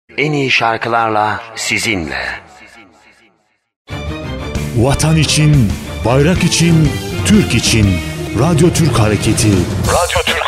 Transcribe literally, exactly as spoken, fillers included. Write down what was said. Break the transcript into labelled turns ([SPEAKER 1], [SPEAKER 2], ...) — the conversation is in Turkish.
[SPEAKER 1] En iyi şarkılarla sizinle.
[SPEAKER 2] Vatan için, bayrak için, Türk için. Radyo Türk Hareketi. Radyo Türk